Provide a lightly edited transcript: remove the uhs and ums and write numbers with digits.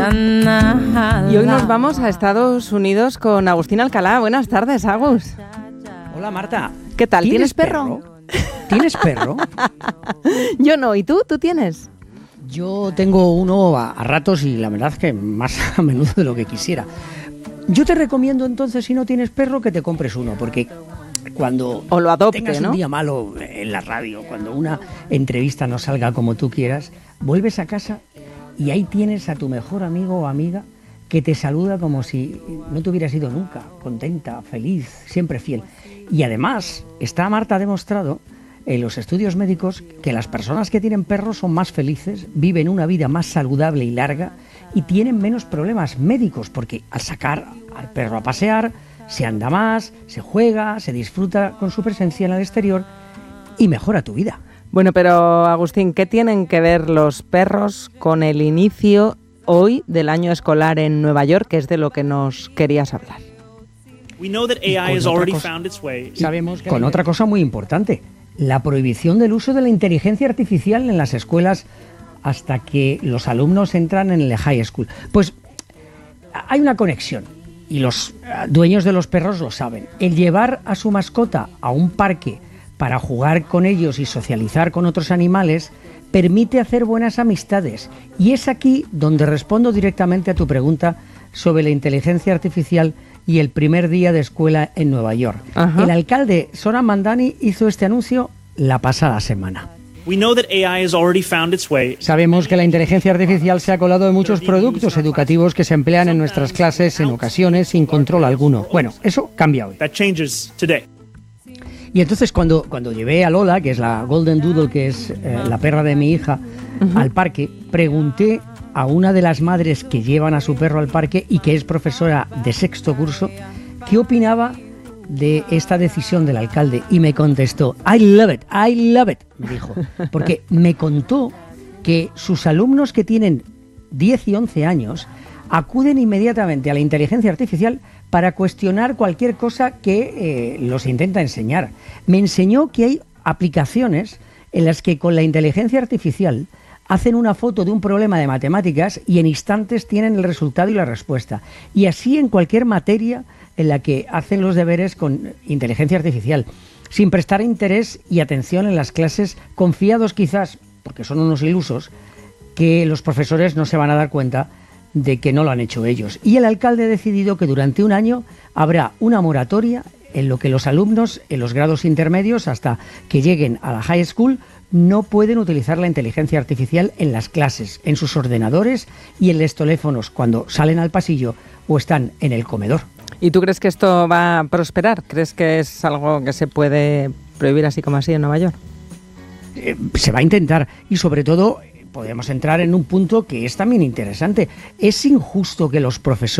Y hoy nos vamos a Estados Unidos con Agustín Alcalá. Buenas tardes, Agus. Hola, Marta. ¿Qué tal? ¿Tienes perro? ¿Tienes perro? Yo no. ¿Y tú? ¿Tú tienes? Yo tengo uno a ratos y la verdad es que más a menudo de lo que quisiera. Yo te recomiendo entonces, si no tienes perro, que te compres uno, porque cuando o lo adopte, tengas un día malo en la radio, cuando una entrevista no salga como tú quieras, vuelves a casa y ahí tienes a tu mejor amigo o amiga que te saluda como si no te hubieras ido nunca, contenta, feliz, siempre fiel. Y además, Marta, ha demostrado en los estudios médicos que las personas que tienen perros son más felices, viven una vida más saludable y larga y tienen menos problemas médicos, porque al sacar al perro a pasear, se anda más, se juega, se disfruta con su presencia en el exterior y mejora tu vida. Bueno, pero Agustín, ¿qué tienen que ver los perros con el inicio hoy del año escolar en Nueva York, que es de lo que nos querías hablar? Sabemos que con otra cosa muy importante, la prohibición del uso de la inteligencia artificial en las escuelas hasta que los alumnos entran en el high school. Pues hay una conexión y los dueños de los perros lo saben. El llevar a su mascota a un parque para jugar con ellos y socializar con otros animales permite hacer buenas amistades. Y es aquí donde respondo directamente a tu pregunta sobre la inteligencia artificial y el primer día de escuela en Nueva York. Ajá. El alcalde Zohran Mamdani hizo este anuncio la pasada semana. Sabemos que la inteligencia artificial se ha colado en muchos productos educativos que se emplean en nuestras clases en ocasiones sin control alguno. Bueno, eso cambia hoy. Y entonces cuando llevé a Lola, que es la Golden Doodle, que es la perra de mi hija, al parque, pregunté a una de las madres que llevan a su perro al parque y que es profesora de sexto curso, qué opinaba de esta decisión del alcalde, y me contestó, I love it, me dijo, porque me contó que sus alumnos que tienen 10 y 11 años acuden inmediatamente a la inteligencia artificial para cuestionar cualquier cosa que los intenta enseñar. Me enseñó que hay aplicaciones en las que con la inteligencia artificial hacen una foto de un problema de matemáticas y en instantes tienen el resultado y la respuesta. Y así en cualquier materia en la que hacen los deberes con inteligencia artificial, sin prestar interés y atención en las clases, confiados quizás, porque son unos ilusos, que los profesores no se van a dar cuenta de que no lo han hecho ellos. Y el alcalde ha decidido que durante un año habrá una moratoria en lo que los alumnos en los grados intermedios, hasta que lleguen a la high school, no pueden utilizar la inteligencia artificial en las clases, en sus ordenadores y en los teléfonos cuando salen al pasillo o están en el comedor. ¿Y tú crees que esto va a prosperar? ¿Crees que es algo que se puede prohibir así como así en Nueva York? Se va a intentar y sobre todo podemos entrar en un punto que es también interesante. Es injusto que los profesores